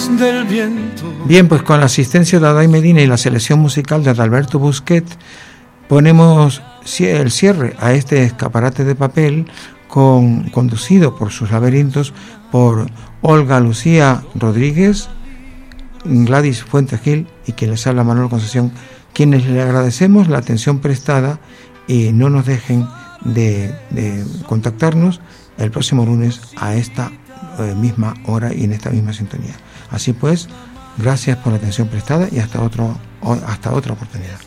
del viento. Bien, pues con la asistencia de Adai Medina y la selección musical de Adalberto Busquet, ponemos el cierre a este escaparate de papel conducido por sus laberintos por Olga Lucía Rodríguez, Gladys Fuentes Gil y quien les habla, Manuel Concesión, quienes le agradecemos la atención prestada y no nos dejen de contactarnos el próximo lunes a esta misma hora y en esta misma sintonía. Así pues, gracias por la atención prestada y hasta otra oportunidad.